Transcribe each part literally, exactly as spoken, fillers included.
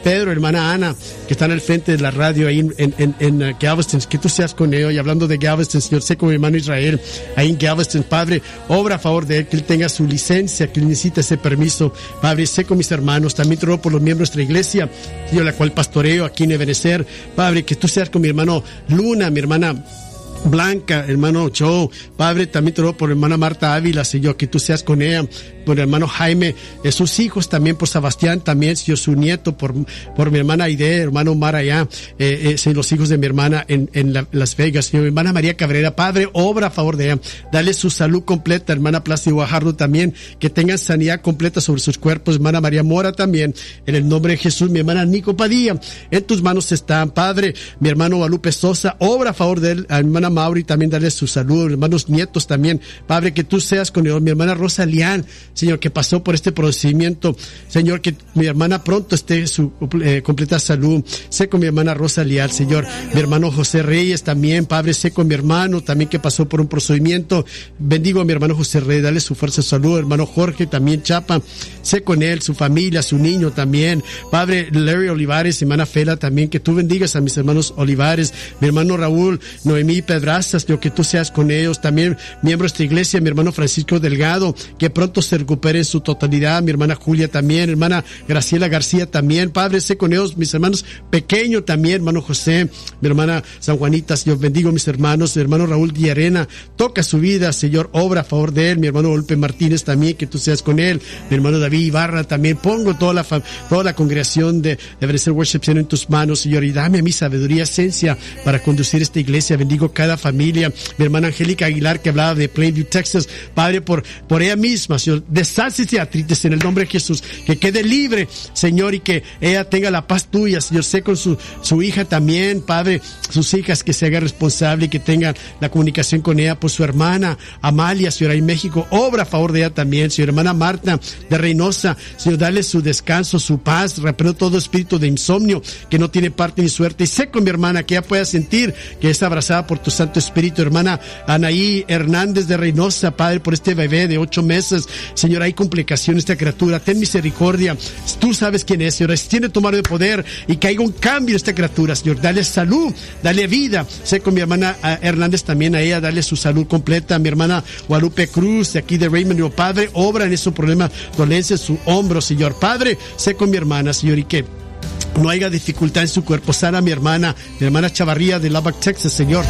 Pedro, hermana Ana, que están al frente de la radio ahí en, en, en, en uh, Galveston, que tú seas con ellos. Y hablando de Galveston, Señor, sé con mi hermano Israel, ahí en Galveston, Padre, obra a favor de él, que él tenga su licencia, que él necesite ese permiso. Padre, sé con mis hermanos, también te ruego por los miembros de nuestra iglesia, Señor, la cual pastoreo aquí en Ebenecer. Padre, que tú seas con mi hermano Luna, mi hermana Blanca, hermano Joe, Padre, también te ruego por hermana Marta Ávila, Señor, que tú seas con ella, por el hermano Jaime, eh, sus hijos también, por Sebastián también, Señor, su nieto, por, por mi hermana Aide, hermano Omar allá, eh, eh, los hijos de mi hermana en, en la, Las Vegas, Señor, mi hermana María Cabrera, Padre, obra a favor de ella, dale su salud completa, hermana Plácido Guajardo también, que tengan sanidad completa sobre sus cuerpos, hermana María Mora también, en el nombre de Jesús, mi hermana Nico Padilla, en tus manos están, Padre, mi hermano Guadalupe Sosa, obra a favor de él, a mi hermana Mauri también darle su salud, hermanos nietos también, Padre, que tú seas con él, mi hermana Rosa Lián, Señor, que pasó por este procedimiento, Señor, que mi hermana pronto esté su eh, completa salud, sé con mi hermana Rosa Lián, Señor, mi hermano José Reyes también, Padre, sé con mi hermano también que pasó por un procedimiento, bendigo a mi hermano José Reyes, dale su fuerza y salud, hermano Jorge también Chapa, sé con él, su familia, su niño también, Padre, Larry Olivares, hermana Fela también, que tú bendigas a mis hermanos Olivares, mi hermano Raúl, Noemí Pedraza, Dios, que tú seas con ellos, también miembros de esta iglesia, mi hermano Francisco Delgado, que pronto se recupere en su totalidad, mi hermana Julia también, hermana Graciela García también, Padre, sé con ellos, mis hermanos pequeños también, hermano José, mi hermana San Juanita, Señor, bendigo a mis hermanos, mi hermano Raúl Villarena, toca su vida, Señor, obra a favor de él, mi hermano Golpe Martínez también, que tú seas con él, mi hermano David Ibarra también, pongo toda la fam- toda la congregación de Ebenecer Worship Center en tus manos, Señor, y dame a mi sabiduría, esencia para conducir esta iglesia, bendigo cada familia, mi hermana Angélica Aguilar, que hablaba de Plainview, Texas, Padre, por, por ella misma, Señor, deshace de artritis en el nombre de Jesús, que quede libre, Señor, y que ella tenga la paz tuya, Señor, sé con su, su hija también, Padre, sus hijas, que se haga responsable y que tengan la comunicación con ella, por su hermana Amalia, Señor, ahí en México, obra a favor de ella también, Señor, hermana Marta de Reynosa, Señor, dale su descanso, su paz, reprendo todo espíritu de insomnio, que no tiene parte ni suerte, y sé con mi hermana, que ella pueda sentir que es abrazada por tu Santo Espíritu, hermana Anaí Hernández de Reynosa, Padre, por este bebé de ocho meses, Señor, hay complicaciones, esta criatura, ten misericordia, tú sabes quién es, Señor, extiende tu mano de poder y que haya un cambio en esta criatura, Señor, dale salud, dale vida, sé con mi hermana Hernández también, a ella, dale su salud completa, a mi hermana Guadalupe Cruz, de aquí de Raymond, oh, Padre, obra en ese problema, dolencia en su hombro, Señor, Padre, sé con mi hermana, Señor, y que no haya dificultad en su cuerpo, sana a mi hermana, mi hermana Chavarría de Lubbock, Texas, Señor.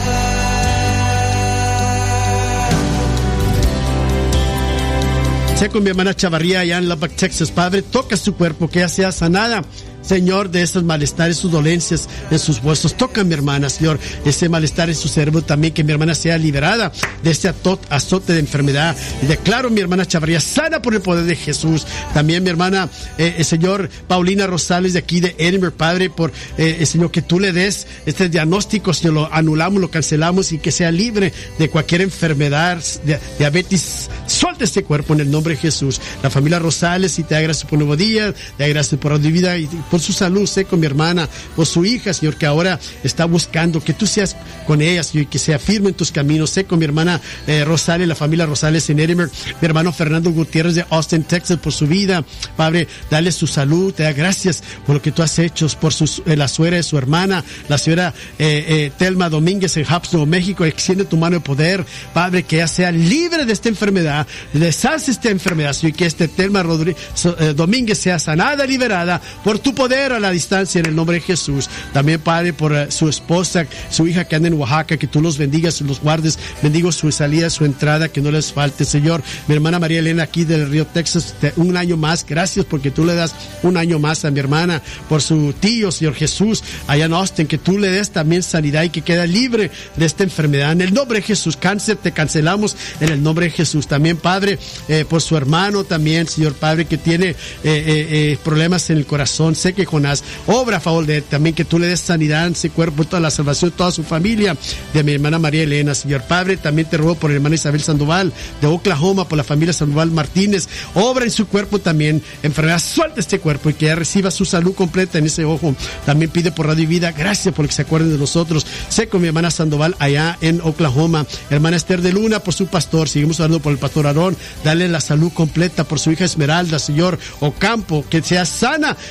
Sé con mi hermana Chavarría allá en Lubbock, Texas, Padre, toca su cuerpo, que ella sea sanada, Señor, de esos malestares, sus dolencias en sus huesos. Toca a mi hermana, Señor, ese malestar en su cerebro también, que mi hermana sea liberada de este azote de enfermedad. Y declaro mi hermana Chavarría sana por el poder de Jesús. También mi hermana, eh, el Señor, Paulina Rosales, de aquí de Edinburgh, Padre, por eh, el Señor, que tú le des este diagnóstico, Señor, lo anulamos, lo cancelamos, y que sea libre de cualquier enfermedad, de, diabetes. Suelta este cuerpo en el nombre de Jesús. La familia Rosales, y te da gracias por un nuevo día, te da gracias por la vida y por su salud, sé con mi hermana, por su hija, Señor, que ahora está buscando que tú seas con ella, Señor, y que sea firme en tus caminos. Sé con mi hermana eh, Rosales, la familia Rosales en Edinburgh, mi hermano Fernando Gutiérrez de Austin, Texas, por su vida, Padre, dale su salud, te da gracias por lo que tú has hecho, por su, eh, la suegra de su hermana, la señora eh, eh, Telma Domínguez en Habsburgo, México, extiende tu mano de poder, Padre, que ella sea libre de esta enfermedad, deshace esta enfermedad, Señor, y que este Telma Rodríguez, eh, Domínguez sea sanada, liberada por tu poder a la distancia en el nombre de Jesús. También, Padre, por uh, su esposa, su hija que anda en Oaxaca, que tú los bendigas y los guardes, bendigo su salida, su entrada, que no les falte, Señor. Mi hermana María Elena aquí del Río Texas, te, un año más, gracias porque tú le das un año más a mi hermana, por su tío, Señor Jesús, allá en Austin, que tú le des también sanidad y que quede libre de esta enfermedad. En el nombre de Jesús, cáncer, te cancelamos en el nombre de Jesús. También, Padre, eh, por su hermano también, Señor Padre, que tiene eh, eh, eh, problemas en el corazón, sé que Jonás, obra a favor de él, también que tú le des sanidad en ese cuerpo, toda la salvación, toda su familia, de mi hermana María Elena, Señor Padre, también te ruego por la hermana Isabel Sandoval, de Oklahoma, por la familia Sandoval Martínez, obra en su cuerpo también, enfermedad, suelta este cuerpo y que ella reciba su salud completa en ese ojo. También pide por Radio y Vida, gracias por que se acuerden de nosotros. Sé con mi hermana Sandoval allá en Oklahoma, hermana Esther de Luna, por su pastor, seguimos hablando por el pastor Aarón, dale la salud completa por su hija Esmeralda, Señor Ocampo, que sea sana de este malestar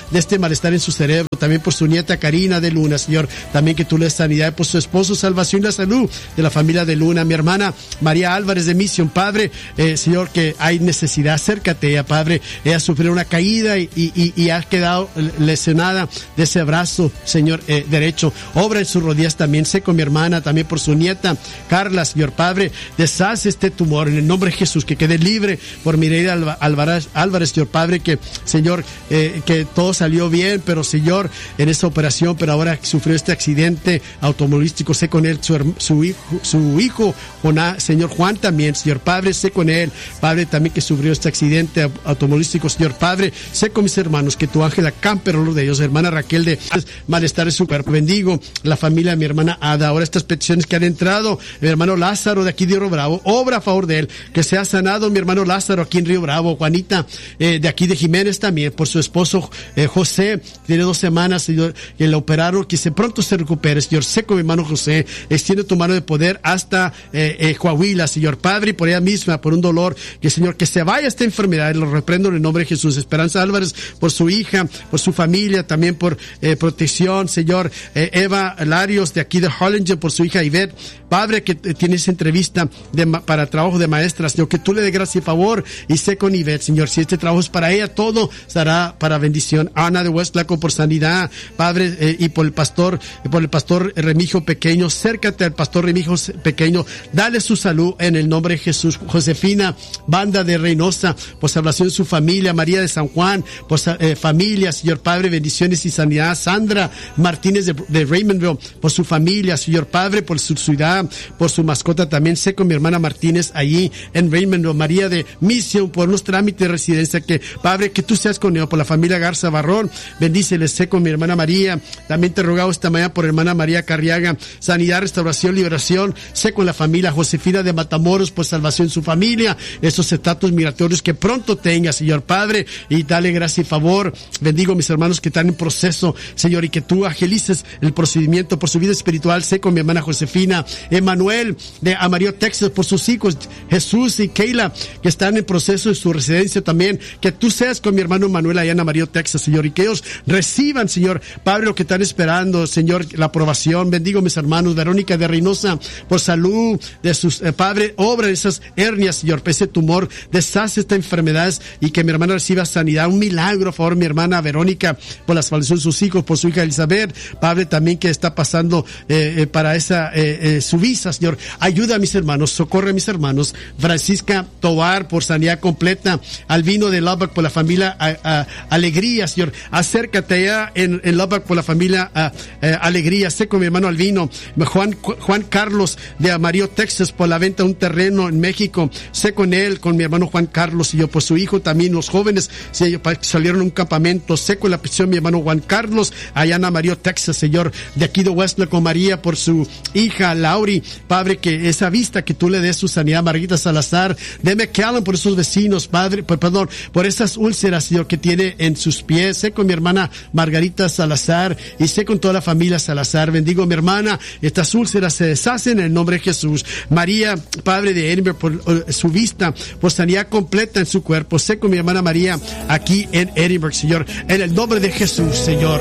malestar en su cerebro, también por su nieta Karina de Luna, Señor, también que tú le des sanidad, por su esposo, salvación y la salud de la familia de Luna, mi hermana María Álvarez de Misión, Padre, eh, Señor, que hay necesidad, acércate a ella, Padre, ella sufrió una caída y, y, y ha quedado lesionada de ese brazo, Señor, eh, derecho, obra en sus rodillas también, sé con mi hermana, también por su nieta Carla, Señor, Padre, deshace este tumor en el nombre de Jesús, que quede libre por Mireia Álvarez, Álvarez, Señor, Padre, que, Señor, eh, que todo salió bien, pero, Señor, en esta operación, pero ahora sufrió este accidente automovilístico, sé con él, su, su hijo, su hijo, Juan, Señor Juan también, Señor Padre, sé con él, Padre, también que sufrió este accidente automovilístico, Señor Padre, sé con mis hermanos, que tu ángel acampe alrededor de ellos, hermana Raquel de malestar en su cuerpo, bendigo la familia de mi hermana Ada, ahora estas peticiones que han entrado, mi hermano Lázaro de aquí de Río Bravo, obra a favor de él, que sea sanado mi hermano Lázaro aquí en Río Bravo, Juanita eh, de aquí de Jiménez también, por su esposo eh, José, tiene dos semanas, Señor, que le operaron, que se pronto se recupere, Señor, sé con mi hermano José, extiende tu mano de poder hasta eh, eh, Coahuila, Señor Padre, y por ella misma, por un dolor, que Señor, que se vaya esta enfermedad, lo reprendo en el nombre de Jesús. Esperanza Álvarez, por su hija, por su familia, también por eh, protección, Señor, eh, Eva Larios de aquí de Hollinger, por su hija Ivette, Padre, que eh, tiene esa entrevista de, para trabajo de maestras, Señor, que tú le dé gracia y favor, y sé con Ivette, Señor, si este trabajo es para ella, todo será para bendición. Ana de Huestlaco por sanidad, Padre, eh, y por el pastor, eh, por el pastor Remigio Pequeño, acércate al pastor Remigio Pequeño, dale su salud en el nombre de Jesús. Josefina Banda de Reynosa, por salvación de su familia, María de San Juan, por eh, familia, Señor Padre, bendiciones y sanidad. Sandra Martínez de, de Raymondville, por su familia, Señor Padre, por su ciudad, por su mascota también, sé con mi hermana Martínez allí en Raymondville, María de Misión, por unos trámites de residencia, que Padre, que tú seas con ellos, por la familia Garza Barrón, bendíceles, sé con mi hermana María, también te rogado esta mañana por hermana María Carriaga, sanidad, restauración, liberación, sé con la familia Josefina de Matamoros, por salvación en su familia, esos estatus migratorios que pronto tenga, Señor Padre, y dale gracia y favor, bendigo a mis hermanos que están en proceso, Señor, y que tú agilices el procedimiento por su vida espiritual, sé con mi hermana Josefina, Emanuel de Amarillo, Texas, por sus hijos, Jesús y Keila, que están en proceso de su residencia también, que tú seas con mi hermano Manuel allá en Amarillo, Texas, Señor, y que ellos reciban, Señor, Padre, lo que están esperando, Señor, la aprobación, bendigo a mis hermanos, Verónica de Reynosa, por salud de sus, eh, Padre, obra de esas hernias, Señor, ese tumor, deshace esta enfermedad y que mi hermana reciba sanidad, un milagro, a favor, mi hermana Verónica, por la salvación de sus hijos, por su hija Elizabeth, Padre, también que está pasando eh, eh, para esa, eh, eh, su visa, Señor, ayuda a mis hermanos, socorre a mis hermanos, Francisca Tovar, por sanidad completa, Albino de Lubbock, por la familia a, a, Alegría, Señor, acércate allá en, en Lubbock, por la familia a, a, Alegría, sé con mi hermano Albino, Juan, Juan Carlos de Amarillo, Texas, por la venta de un terreno en México, sé con él, con mi hermano Juan Carlos, y yo, por su hijo también, los jóvenes, si salieron a un campamento, sé con la petición de mi hermano Juan Carlos, allá en Amarillo, Texas, Señor, de aquí de Westlake, con María, por su hija Lauri, Padre, que esa vista que tú le des su sanidad, Margarita Salazar, de McAllen, por esos vecinos, Padre, por, perdón, por esas úlceras, Señor, que tiene en sus pies, sé con mi hermana Margarita Salazar, y sé con toda la familia Salazar, bendigo a mi hermana, estas úlceras se deshacen en el nombre de Jesús. María, Padre de Edinburgh, por uh, su vista, por sanidad completa en su cuerpo, sé con mi hermana María, aquí en Edinburgh, Señor, en el nombre de Jesús, Señor.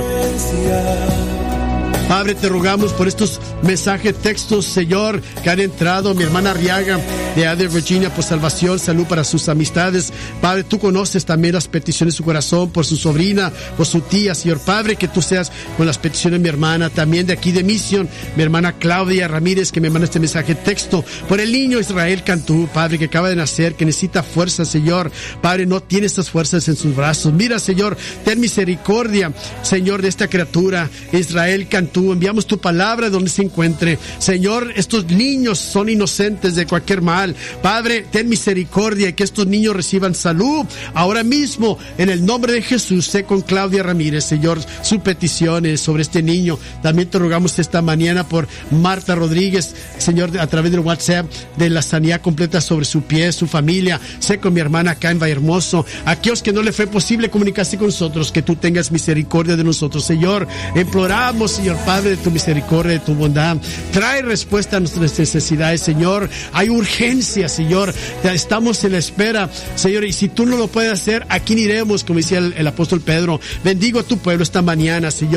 Padre, te rogamos por estos mensajes, textos, Señor, que han entrado, mi hermana Arriaga de Adler, Virginia, por salvación, salud para sus amistades. Padre, tú conoces también las peticiones de su corazón, por su sobrina, por su tía, Señor. Padre, que tú seas con las peticiones de mi hermana, también de aquí de Misión, mi hermana Claudia Ramírez, que me manda este mensaje, texto, por el niño Israel Cantú, Padre, que acaba de nacer, que necesita fuerza, Señor. Padre, no tiene estas fuerzas en sus brazos. Mira, Señor, ten misericordia, Señor, de esta criatura, Israel Cantú. Enviamos tu palabra donde se encuentre. Señor, estos niños son inocentes de cualquier mal. Padre, ten misericordia y que estos niños reciban salud ahora mismo en el nombre de Jesús. Sé con Claudia Ramírez, Señor, sus peticiones sobre este niño. También te rogamos esta mañana por Marta Rodríguez, Señor, a través del WhatsApp, de la sanidad completa sobre su pie, su familia. Sé con mi hermana acá en Vallehermoso. Aquellos que no le fue posible comunicarse con nosotros, que tú tengas misericordia de nosotros, Señor. Imploramos, Señor Padre, de tu misericordia, de tu bondad. Trae respuesta a nuestras necesidades, Señor. Hay urgencia, Señor. Estamos en la espera, Señor, y si tú no lo puedes hacer, ¿a quién iremos? Como decía el, el apóstol Pedro. Bendigo a tu pueblo esta mañana, Señor.